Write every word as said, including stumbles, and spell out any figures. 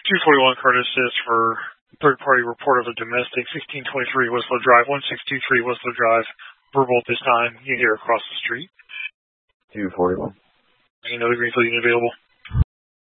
two forty-one Curtis is for third-party report of a domestic, sixteen twenty-three Whistler Drive, one six two three Whistler Drive. Verbal at this time. You hear across the street. two forty-one. Another Greenfield unit available.